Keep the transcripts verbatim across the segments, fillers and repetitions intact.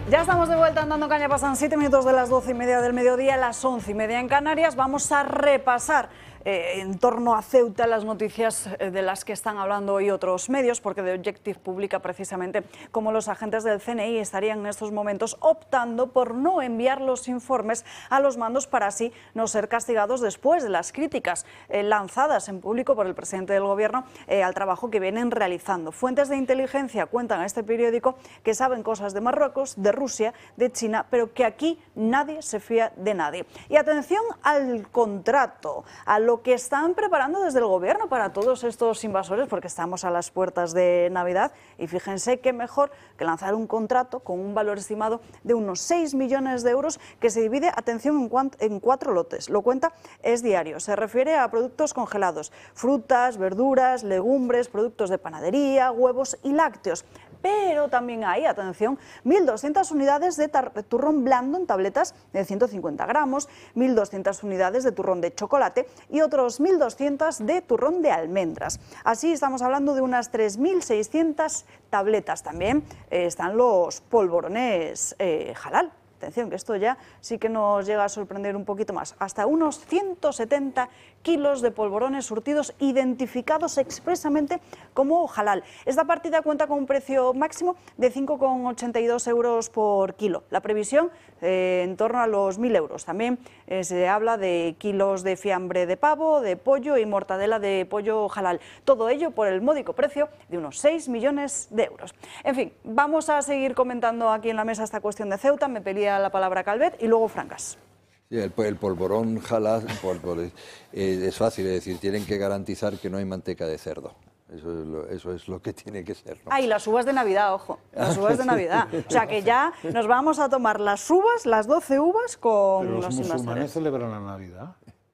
Ya estamos de vuelta andando caña, pasan siete minutos de las doce y media del mediodía, las once y media en Canarias. Vamos a repasar eh, en torno a Ceuta las noticias eh, de las que están hablando hoy otros medios, porque The Objective publica precisamente cómo los agentes del C N I estarían en estos momentos optando por no enviar los informes a los mandos para así no ser castigados después de las críticas eh, lanzadas en público por el presidente del gobierno eh, al trabajo que vienen realizando. Fuentes de inteligencia cuentan a este periódico que saben cosas de Marruecos, de Rusia, de China, pero que aquí nadie se fía de nadie. Y atención al contrato, a lo que están preparando desde el gobierno para todos estos invasores, porque estamos a las puertas de Navidad, y fíjense qué mejor que lanzar un contrato con un valor estimado de unos seis millones de euros que se divide, atención, en, en cuatro lotes. Lo cuenta Es Diario. Se refiere a productos congelados, frutas, verduras, legumbres, productos de panadería, huevos y lácteos. Pero también hay, atención, mil doscientas unidades de turrón blando en tabletas de ciento cincuenta gramos, mil doscientas unidades de turrón de chocolate y otros mil doscientas de turrón de almendras. Así estamos hablando de unas tres mil seiscientas tabletas. También eh, están los polvorones eh, halal. Atención, que esto ya sí que nos llega a sorprender un poquito más. Hasta unos ciento setenta kilos de polvorones surtidos identificados expresamente como halal. Esta partida cuenta con un precio máximo de cinco coma ochenta y dos euros por kilo. La previsión eh, en torno a los mil euros. También eh, se habla de kilos de fiambre de pavo, de pollo y mortadela de pollo halal. Todo ello por el módico precio de unos seis millones de euros. En fin, vamos a seguir comentando aquí en la mesa esta cuestión de Ceuta. Me pedía la palabra Calvet y luego Francas. Sí, el, el polvorón halal por, por, eh, es fácil, es decir, tienen que garantizar que no hay manteca de cerdo. Eso es lo, eso es lo que tiene que ser, ¿no? Ah, y las uvas de Navidad, ojo, las uvas de Navidad. O sea que ya nos vamos a tomar las uvas, las doce uvas con Pero los, los musulmanes invasores. celebran la Navidad.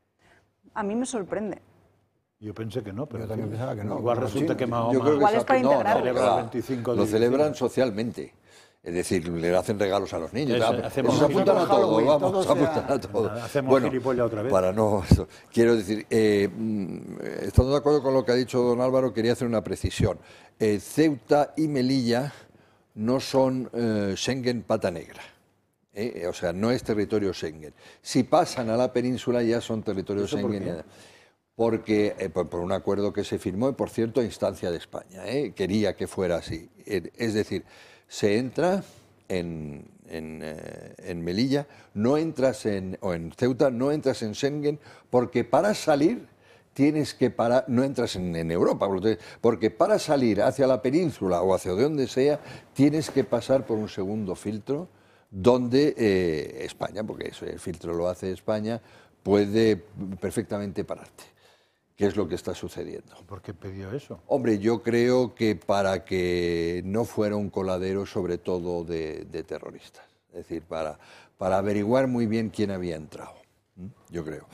A mí me sorprende. Yo pensé que no, pero Yo también pensaba que no. igual resulta que Mahoma Yo creo que Igual es esa- para no, integrar. no, celebra claro, el veinticinco de lo celebran diciembre. socialmente. Es decir, le hacen regalos a los niños. Eso, Ah, hacemos se apuntan a Halloween, todo, Halloween, vamos, todo se apuntan sea- a todo. Hacemos gilipollas otra vez. Para no, esto, quiero decir, eh, mm, estando de acuerdo con lo que ha dicho don Álvaro, quería hacer una precisión. Eh, Ceuta y Melilla no son eh, Schengen pata negra. Eh, o sea, no es territorio Schengen. Si pasan a la península ya son territorio ¿Eso por Schengen. qué? Porque eh, por, por un acuerdo que se firmó, y por cierto, a instancia de España, ¿eh? Quería que fuera así. Eh, es decir, se entra en, en, eh, en Melilla, no entras en, o en Ceuta, no entras en Schengen, porque para salir tienes que parar, no entras en, en Europa, porque para salir hacia la península o hacia donde sea, tienes que pasar por un segundo filtro, donde eh, España, porque eso, el filtro lo hace España, puede perfectamente pararte. ¿Qué es lo que está sucediendo? ¿Por qué pidió eso? Hombre, yo creo que para que no fuera un coladero sobre todo de, de terroristas. Es decir, para, para averiguar muy bien quién había entrado. ¿Mm? Yo creo.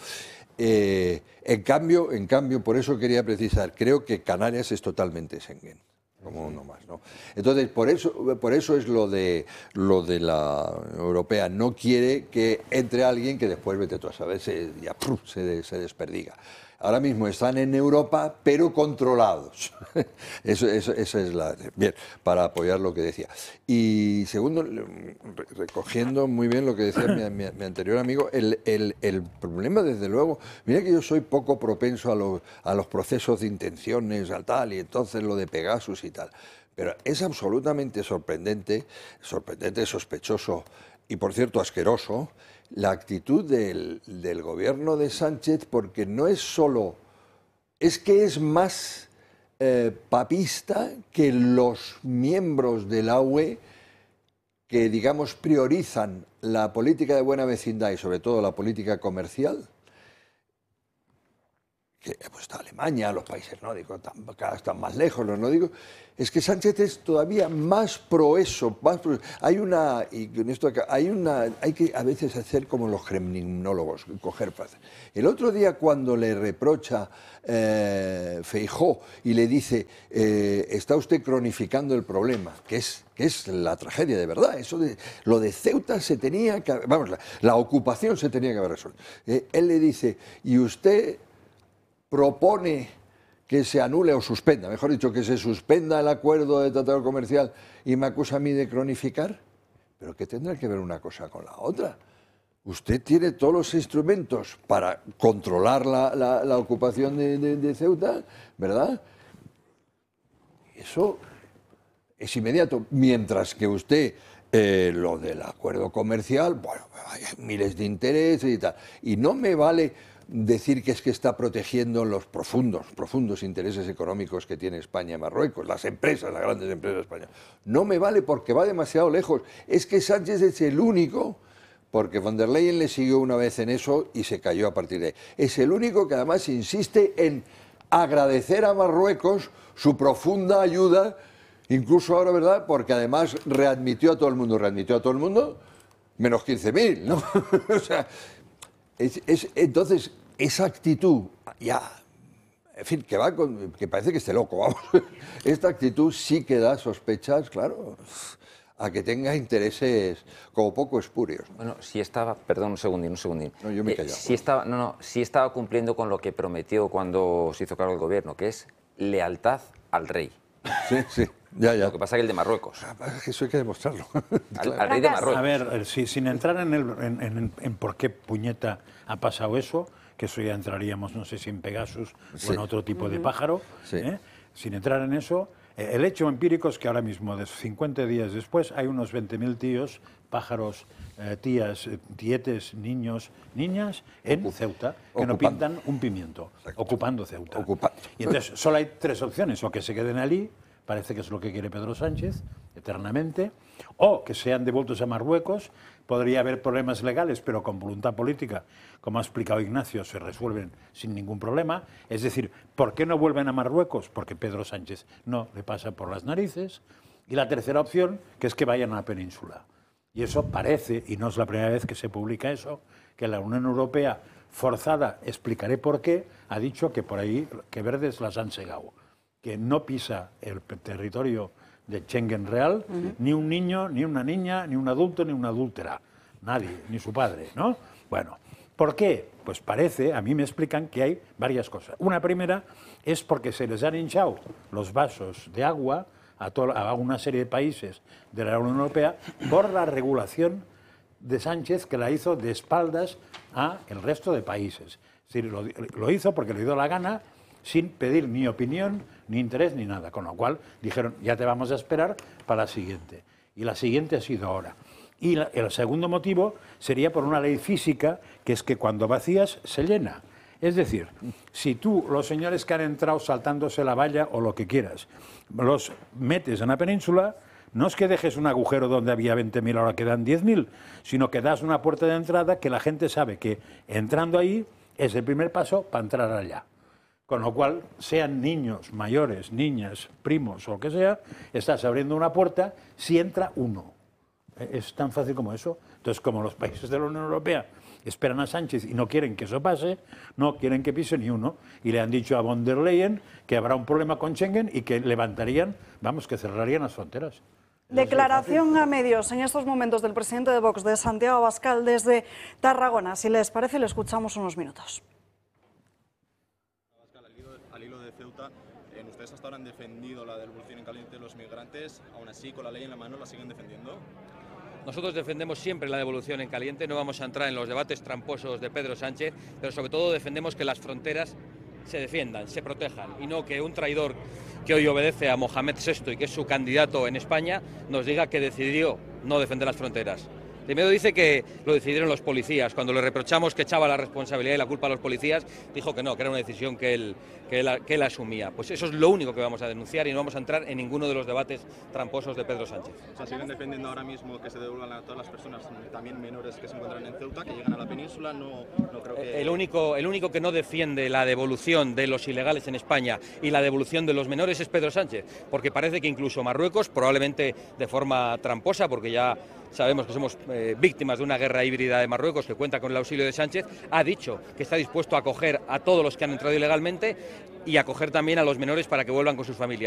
Eh, en cambio, en cambio, por eso quería precisar, creo que Canarias es totalmente Schengen. Como uno más, ¿no? Entonces, por eso, por eso es lo de, lo de la europea. No quiere que entre alguien que después, vete tú a saber, se, ya, ¡pruf! se, se desperdiga. Ahora mismo están en Europa, pero controlados. Eso, eso, eso es la... Bien, para apoyar lo que decía. Y segundo, recogiendo muy bien lo que decía mi, mi, mi anterior amigo, el, el, el problema, desde luego, mira que yo soy poco propenso a, lo, a los procesos de intenciones, al tal, y entonces lo de Pegasus y tal. Pero es absolutamente sorprendente, sorprendente, sospechoso y, por cierto, asqueroso, la actitud del, del gobierno de Sánchez, porque no es solo, es que es más eh, papista que los miembros de la U E que, digamos, priorizan la política de buena vecindad y sobre todo la política comercial, que pues está Alemania, los países nórdicos, cada vez están más lejos, los nórdicos, es que Sánchez es todavía más pro eso, más pro, hay una, y con esto acá, hay una, hay que a veces hacer como los kremlinólogos, coger frases. El otro día cuando le reprocha eh, Feijóo y le dice, eh, está usted cronificando el problema, que es, que es la tragedia de verdad, eso de, lo de Ceuta se tenía que, vamos, la, la ocupación se tenía que haber resuelto. Eh, él le dice, y usted propone que se anule o suspenda, mejor dicho, que se suspenda el acuerdo de tratado comercial y me acusa a mí de cronificar. Pero ¿qué tendrá que ver una cosa con la otra? Usted tiene todos los instrumentos para controlar la, la, la ocupación de, de, de Ceuta, ¿verdad? Eso es inmediato. Mientras que usted, eh, lo del acuerdo comercial, bueno, hay miles de intereses y tal. Y no me vale decir que es que está protegiendo los profundos, profundos intereses económicos que tiene España y Marruecos, las empresas, las grandes empresas españolas. No me vale porque va demasiado lejos. Es que Sánchez es el único, porque von der Leyen le siguió una vez en eso y se cayó a partir de ahí. Es el único que además insiste en agradecer a Marruecos su profunda ayuda, incluso ahora, ¿verdad? Porque además readmitió a todo el mundo, readmitió a todo el mundo, menos quince mil, ¿no? O sea, es, es, entonces, esa actitud, ya, en fin, que va con, que parece que esté loco, vamos. Esta actitud sí que da sospechas, claro, a que tenga intereses como poco espurios. Bueno, si estaba, perdón, un segundín, un segundín. No, yo me he callado. Eh, si estaba, no, no, si estaba cumpliendo con lo que prometió cuando se hizo cargo del gobierno, que es lealtad al rey. Sí, sí, ya, ya. Lo que pasa es que el de Marruecos. Eso hay que demostrarlo. Al, Claro. al rey de Marruecos. A ver, si, sin entrar en, el, en, en, en por qué puñeta ha pasado eso, que eso ya entraríamos, no sé si en Pegasus Sí. o en otro tipo de pájaro, Sí. ¿eh? Sin entrar en eso, eh, el hecho empírico es que ahora mismo, de cincuenta días después, hay unos veinte mil tíos, pájaros, eh, tías, eh, tietes, niños, niñas, en Ocup- Ceuta, que no ocupando. pintan un pimiento, Exacto. ocupando Ceuta. Ocupando. Y entonces solo hay tres opciones, o que se queden allí, parece que es lo que quiere Pedro Sánchez, eternamente, o que sean devueltos a Marruecos. Podría haber problemas legales, pero con voluntad política, como ha explicado Ignacio, se resuelven sin ningún problema. Es decir, ¿por qué no vuelven a Marruecos? Porque Pedro Sánchez no le pasa por las narices. Y la tercera opción, que es que vayan a la península. Y eso parece, y no es la primera vez que se publica eso, que la Unión Europea, forzada, explicaré por qué, ha dicho que por ahí, que verdes las han segado, que no pisa el territorio de Schengen real, uh-huh. ni un niño, ni una niña, ni un adulto, ni una adúltera. Nadie, ni su padre, ¿no? Bueno, ¿por qué? Pues parece, a mí me explican que hay varias cosas. Una primera es porque se les han hinchado los vasos de agua a, to- a una serie de países de la Unión Europea por la regulación de Sánchez, que la hizo de espaldas a el resto de países. Es decir, lo, lo hizo porque le dio la gana, sin pedir ni opinión, ni interés, ni nada. Con lo cual dijeron, ya te vamos a esperar para la siguiente. Y la siguiente ha sido ahora. Y la, el segundo motivo sería por una ley física, que es que cuando vacías se llena. Es decir, si tú, los señores que han entrado saltándose la valla o lo que quieras, los metes en la península, no es que dejes un agujero donde había veinte mil, ahora quedan diez mil, sino que das una puerta de entrada que la gente sabe que entrando ahí es el primer paso para entrar allá. Con lo cual, sean niños, mayores, niñas, primos o lo que sea, estás abriendo una puerta si entra uno. Es tan fácil como eso. Entonces, como los países de la Unión Europea esperan a Sánchez y no quieren que eso pase, no quieren que pise ni uno. Y le han dicho a von der Leyen que habrá un problema con Schengen y que levantarían, vamos, que cerrarían las fronteras. Declaración a medios en estos momentos del presidente de Vox, de Santiago Abascal, desde Tarragona. Si les parece, le escuchamos unos minutos. Al hilo de Ceuta, eh, ustedes hasta ahora han defendido la devolución en caliente de los migrantes, aún así con la ley en la mano la siguen defendiendo. Nosotros defendemos siempre la devolución en caliente, no vamos a entrar en los debates tramposos de Pedro Sánchez, pero sobre todo defendemos que las fronteras se defiendan, se protejan y no que un traidor que hoy obedece a Mohamed sexto y que es su candidato en España nos diga que decidió no defender las fronteras. Primero dice que lo decidieron los policías. Cuando le reprochamos que echaba la responsabilidad y la culpa a los policías, dijo que no, que era una decisión que él, que él, que él asumía. Pues eso es lo único que vamos a denunciar y no vamos a entrar en ninguno de los debates tramposos de Pedro Sánchez. O sea, siguen defendiendo ahora mismo que se devuelvan a todas las personas, también menores que se encuentran en Ceuta, que llegan a la península. No, no creo que... El único, el único que no defiende la devolución de los ilegales en España y la devolución de los menores es Pedro Sánchez, porque parece que incluso Marruecos, probablemente de forma tramposa, porque ya sabemos que somos eh, víctimas de una guerra híbrida de Marruecos que cuenta con el auxilio de Sánchez, ha dicho que está dispuesto a acoger a todos los que han entrado ilegalmente y acoger también a los menores para que vuelvan con sus familias.